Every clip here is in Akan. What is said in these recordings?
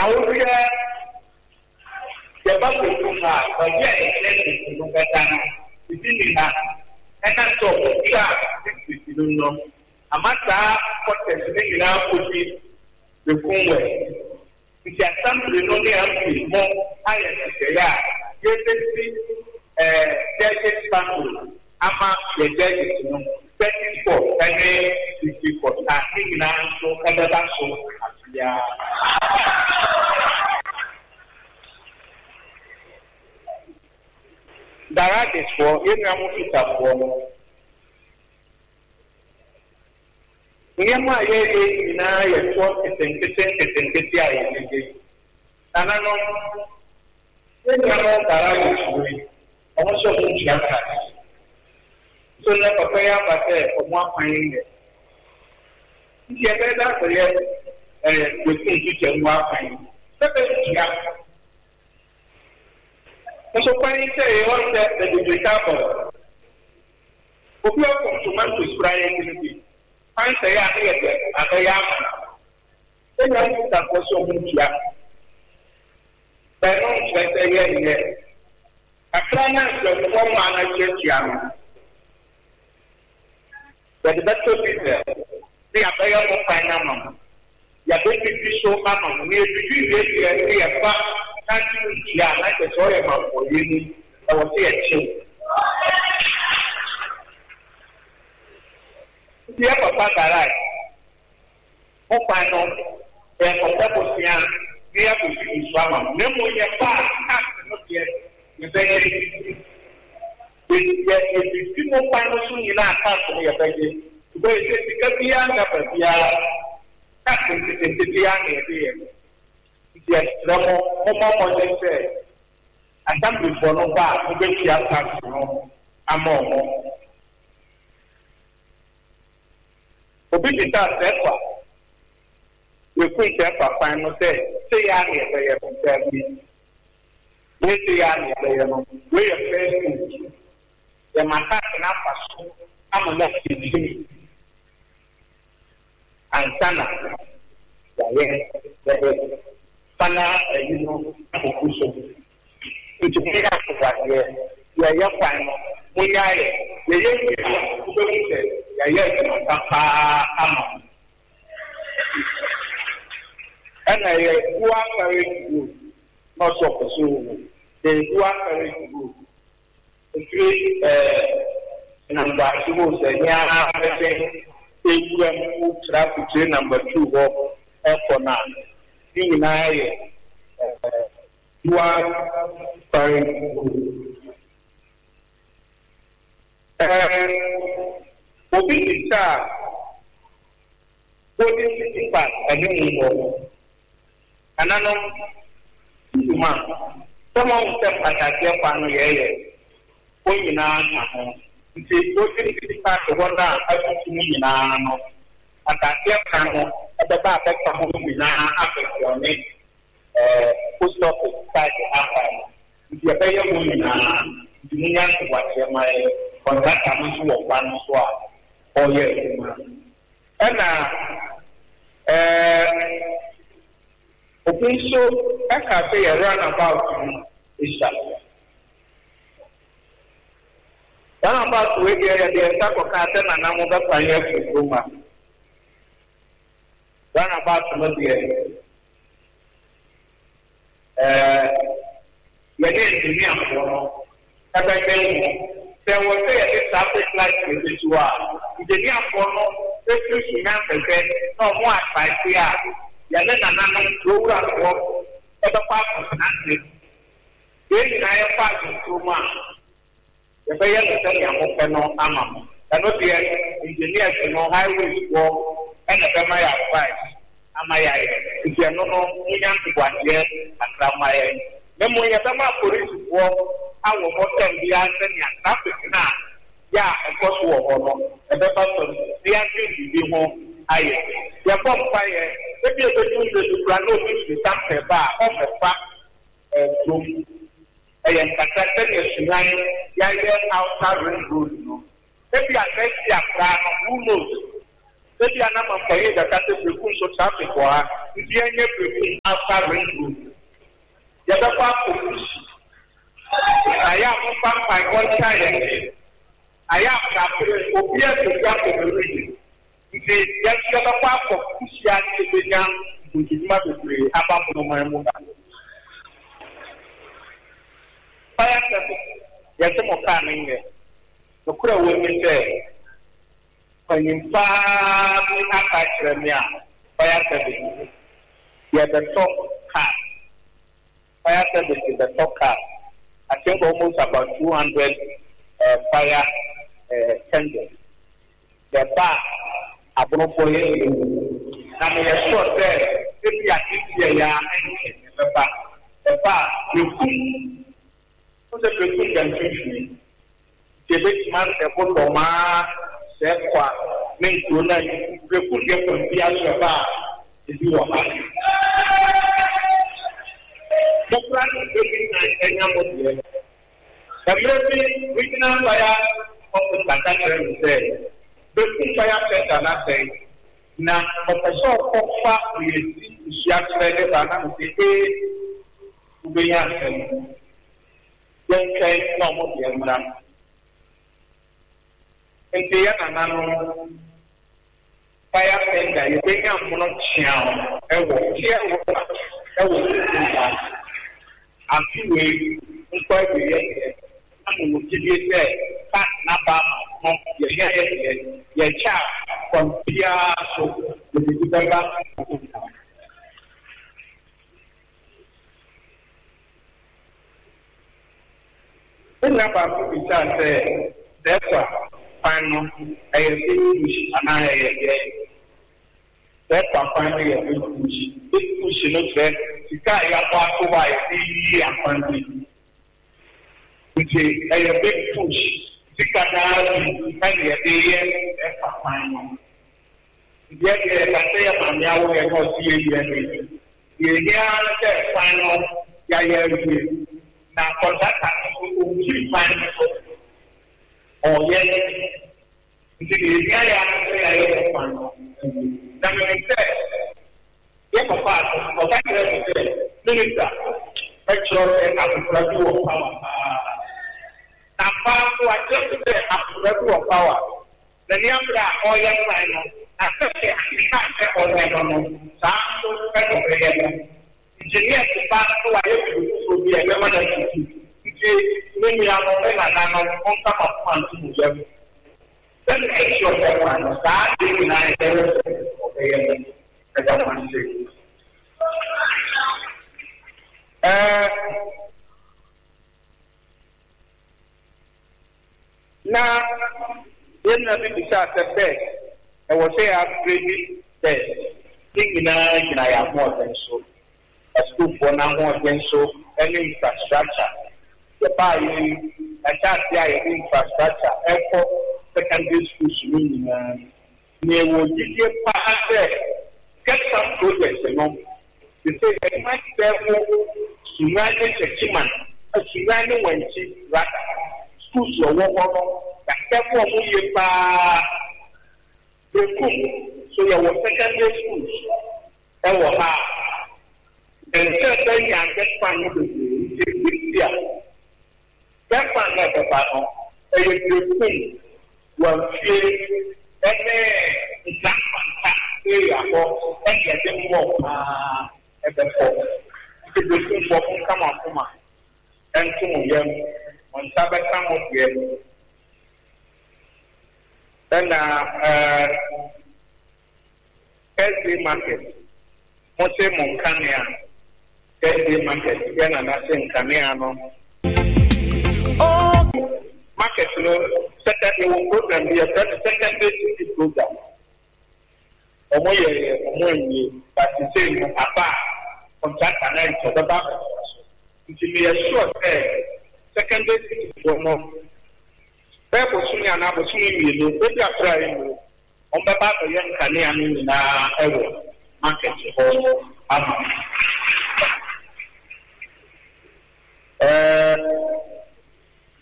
Nauria the Bible but yet and that's all. You know, a matter for the Conway. If you have something only more higher, judges family, Ama, the judges, 34, and 54, I think now, so Canada, so, yeah. That is for Inamuta for Yama in I 40 and I know also so never pay up at for one finding it. Yes, that's we think you can walk in. So when you say all that the couple, if you come to Memphis, Brian, I say I hear that at the Yama. Then I think that was so much. But don't say, yeah. A client of one man at church Yama. But the better people, they are very much fine. You are going to be so much. We are between yeah, like a story about for you. I was here too. Yeah, Papa, right. Oh, final. And for that was young, we have to see Swama. No more your past, not yet. You say, if you see more final soon, you're not passing your baby. Because it's the young, but we are passing the young here. Yes, no more than said. I can't be for no bar, who makes you up. I'm more. Obedient that we quit that for final say, say, I hear me. We say, I hear we are facing the Manhattan upper. I'm a left in and Sana. Pana, you know, it's a big up for what you are your final. We are the young and I are very good, not so pursuing. They are very good. The three number two, the young traffic number 2 for now. You are very good. Obita, what is the fact? I don't know. And I know, someone said, I can't family. When you know, it's what is the fact of what I to me now. I can't at the back of the after your name, post office, side after. If you pay your money now, you need to watch my contract coming to one swap. Oh, yes. And okay, so I can say a runabout is that. Runabout to wait there, the attack of Carton and another fire for Roma. Runabout to not be there was a traffic light with this one. The near corner, the two men said, no more by here. Yanana program for other parts of the country. Then I have passed through one. The Bayer is telling you, Amam. And not yet engineers and no highways walk and the Gamaya price. Amaya, if you are not young to one year and Ramaya. Then when you have a police walk, I will not tell the answer and traffic now. Yeah, of course, war. And the person, the answer will be more higher. The bonfire, if you are doing the Grano to some bar of a fact, room. I am protected as tonight, the outside ring road. If you are next year, who knows? Maybe I'm not paying the category so traffic for the end after ring. The other part I am by one time. I am obvious to get the reading. The other part of Kushia which is not a about my mother. Fire service, there's some more coming there. The crew will be there. When you find fire service, you have the top car. Fire service is the top car. I think almost about 200 fire tenders. The bar, I don't know you. I mean, a short there, if you are here, the bar, you put the people can finish. The big man, the photo, therefore, make you like you put them on the other bar if you are happy. The plan is very nice. The regional fire of the Batatan said, the fire center last day. Now, the person of far is actually the to be answered. Then came normal young man. And the other fire center, you bring up one channel, and will hear what will do. I'm feeling quite weird. I'm going to give you that fat number your child from Pia so the number therefore, final a push and therefore, finally a big push not there. The guy up to buy a which is a big push. The canal and the day final. Yet, I say, I'm now going to see you. You hear final. Now, for that, you find or yes, the guy final. That means that, yes, of course, that Minister, actually, I'm power. Now, to adjust the power. The Niambra oil final, after the engineers to pass to be a government. Many are on top of funds. Then make sure that one start being nice the government. Now, when I think it's the best, I will say I'm really best. Thinking I have more than so. A school for now more than so, any infrastructure. The buy a charge infrastructure, airport, secondary schools, they will give you get some projects, you know. They say they might therefore United Sechiman, a United when she rather. Schools or walk that therefore move the school. So there were secondary schools. There were hard. And certain young get fun with the that fun like a battle. And you think will feel any example area or any more at the fall. The business will come up to mine. And to them. On Sabbath, some of them. Then, Thursday market, Mose Moncania, Thursday market, then another in Caniano. Market, Saturday will program be a second day program. Omoye, but the same Papa, on Saturday for the back. It will be a short day. Secondary no. People soon and I was seeing you, but you are trying on the back of young Canadian in our market.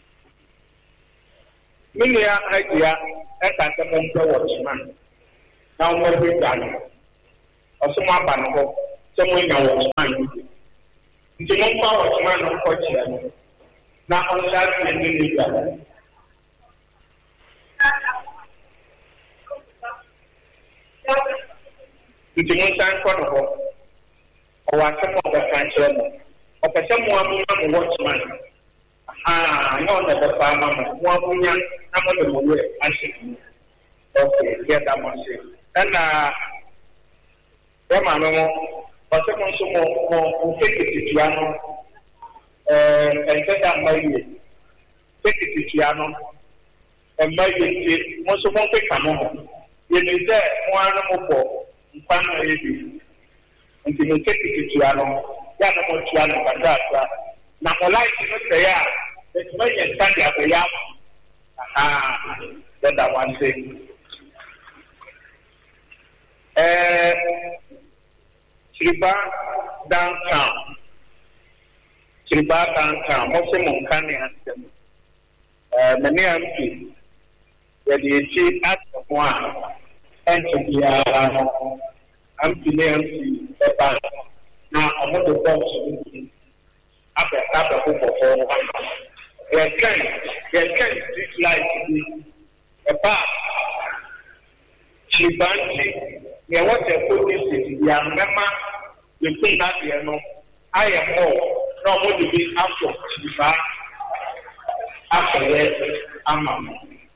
Many idea that I can watchman. Now, what we've done, or some abandoned, someone knows man. The one power man of fortune. Now, on that, and you know, the one time for the or some of the country, or someone watchman. I know that the farmer, one young, number of the way, I should. Okay, get that much. And but someone so take it to piano and set up my take it to piano and my most of one take a moment. You may say one more family until you take it to piano, Yana piano, but that. Now, for life, they are. It's very standard for you. That's that one thing. Chiba downtown. Most of them can answer. Many empty. The chief at one. And to be empty. Now, I'm not the boss. After football, they can street light a path. She banty, they want to put this in the member, you think that you know, I am more, not going to be after Chiba, after that, Amam.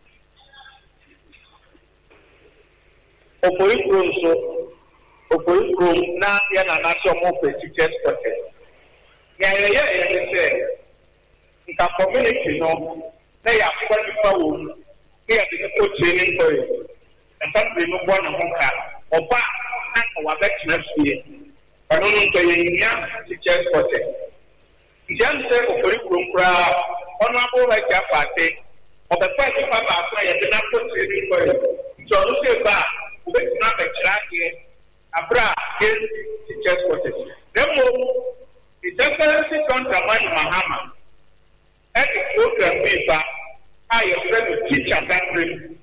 Opoikro, now, Yana National Teachers Protest. Yeah, the community no, they are quite they are the training for you. And something no one of them or back our next year. I don't know the teachers for it. The answer of curriculum crowd, honorable like your party, or the party papa and the natural training for you. So look at that, we not a track here, a bra, teachers for it. Then the Excellency Dr. Mani Mahama, at the program paper, I have read to teach at that room,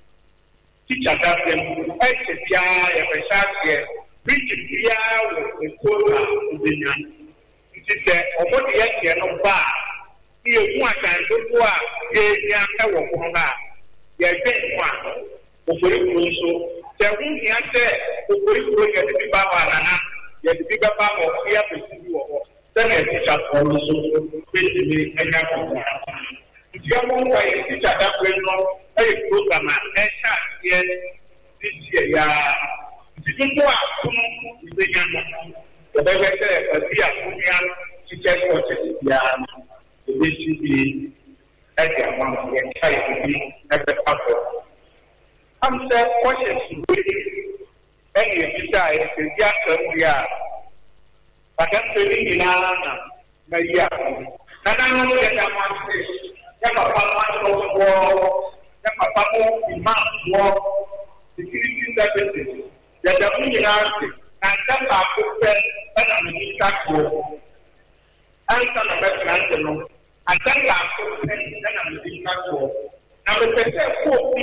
I said, yeah, a shot here, preaching here with the program of the young. It is a what the year no bar. Here, one time, so far, young, I will come. Yes, one. So, the room here said, the big Baba, the bigger Baba of here to you. Then a teacher for me, basically, and if you are more by a teacher that will not a program and yes, this year, the people are the young, the better teachers for the BCB at the amount of the at the upper. I'm saying, what is any teacher is just we are. But that's really my year. And I know that I'm on stage. That's a part of war. That's a part of demand war. Security services. There's a million and that's our footprint and a minister war. And some of us national. And that's our footprint and a minister war. Now, the person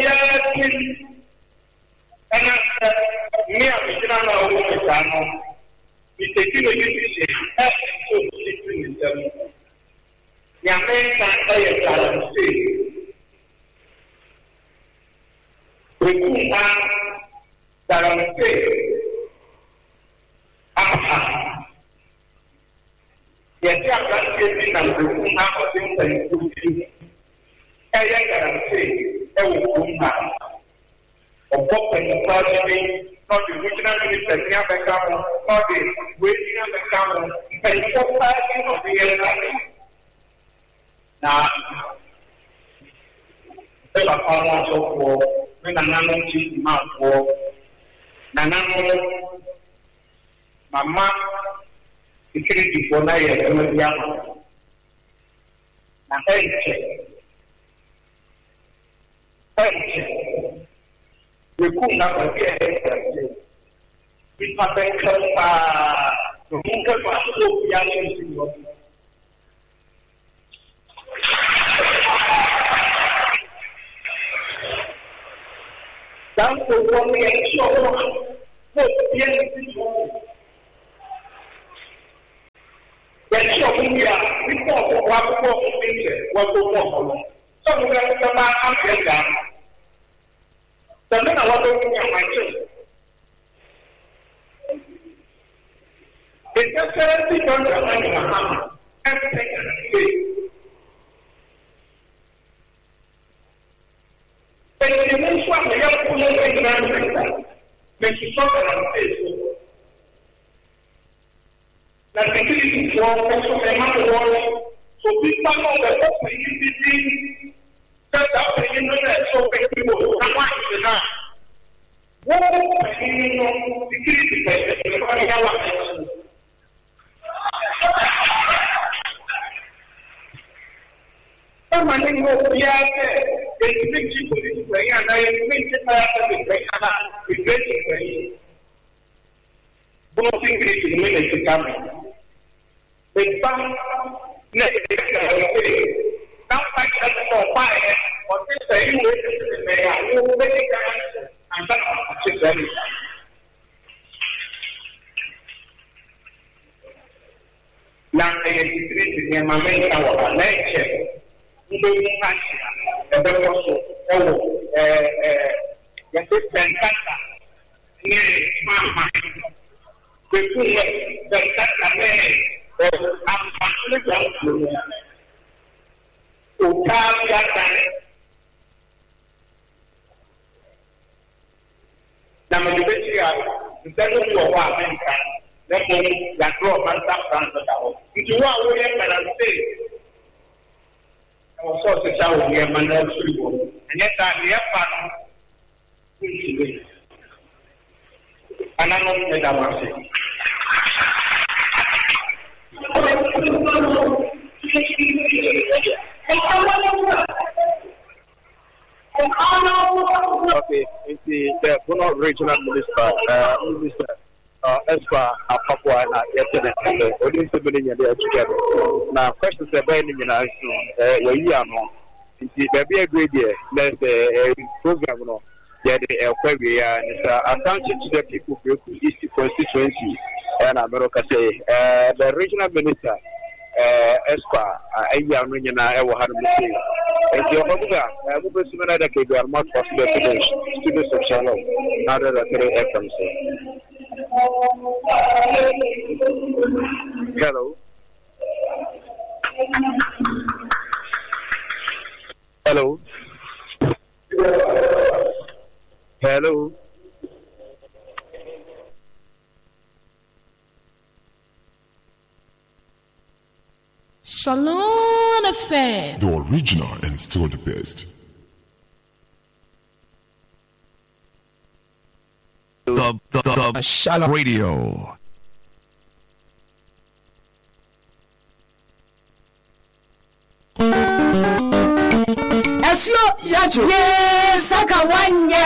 and I me, I'm original. We take a decision as to the American state. We could have that state. Yes, I'm not getting a room now for things that you can say, I will come back. Of what the project. Not the regional minister, near the camera, not the waiting on the camera, but it's so passing of the airline. Now, the Lapama of war, when a nano chief mouth war, Nanamo, Mamma, security for Naya, and Yama. Now, we could not get it. We can't take the Munker Passo Yashi. Down one year, when you are before what some of them come out and get down. So then I want to look at my children. It's just 70 pounds of money in a hammer. Everything is free. But if you want to help people in the then you saw that on Facebook. That the critics for also the matter was so people know that that's the easy set up the internet so people who are watching now. What the critics someone who will be out there, they think you put it away, and I think it's both English and military coming. The bank next to now I can for fire, or this is you will make it and that's now I get treated in my main our lecture. The also the shower we have managed to go. And yet I have found and I'm not made a okay, it's the Bono Regional Minister, Espa Papua and yesterday, or this is together. Now, question is about where you are now. It's a great year. There's a program, yeah, the attention to the people who is the constituency. And America say, the regional minister, Espa, I am ringing I will have to say. And the Obuga, I will be similar that they are not possible today. Students of Shalom, now that I can say. Hello. Hello. Hello. Shalom FM. The original and still the best. The Shalom Radio. Asio yacho yes aka wanye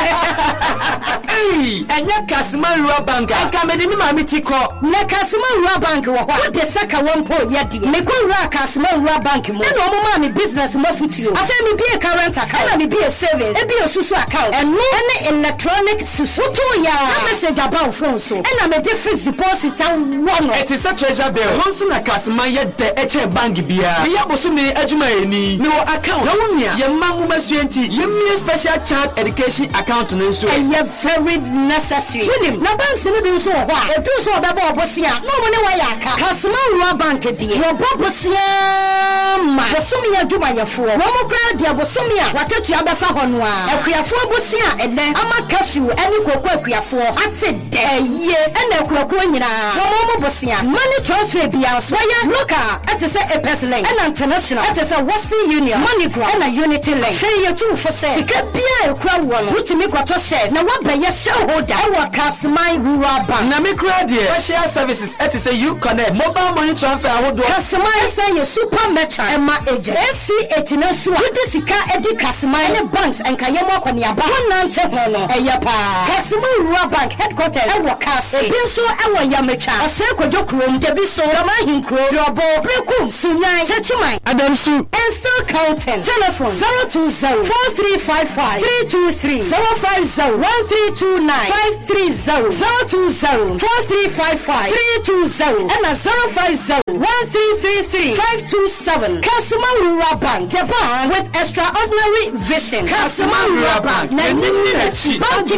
enya Kasima Bank aka me ni mama tiko na Kasima Bank wo ho de saka wonpo yede me ko ra Kasima Bank mo na mo ma me business mo futuo afa me be current account na me be savings e be osusu account and no electronic susuto ya na message about phone so and na me de fixed deposit one it is a treasure bill honso na Kasima yede eche bank bia me yaboso me adwuma eni me account ye Masuenti, you mean special child education account no so. Very necessary. William, na banks no be so hwa. E do so obeba obosia. No money wa yaka. Kasima Bank die. Your bobosia ma. Bosomi ya dwuma yefo. Wo mo kra dia bosomi a waketu abefa hono a. Akuafo bosia eden ama cashew eni koko akuafo. Ate de ye. Ena akuako nyina. Wo mo bosia. Money transfer bia so ya local. Ate say a person and international. Ate say Western Union. MoneyGram and a Unity Link. Say you too for say. Sika bia e kra wo no. Utimi kwato shares. Na wa beye shareholder ewa Kasman Rural Bank. Na me credit special services et say you connect mobile money transfer ahodo. Kasman say ye super merchant Emma agent. ACH na so with sika edi Kasman ne banks enkayemo akwaniaba. Wonante ho no eyepa. Kasman Rural Bank headquarters ewa Kase. Ebi nso ewa Yamecha. Ase Kwadwo Krom debi so Rama Hinkro Drobo Brekum Sunyan Chachimai Adamsu and still counting. Telephone 020-4355-323 050-1329-530 020-4355-320 and 050-1333-527. Kasman Rural Bank, the bank with extraordinary vision. Kasman Rural Bank.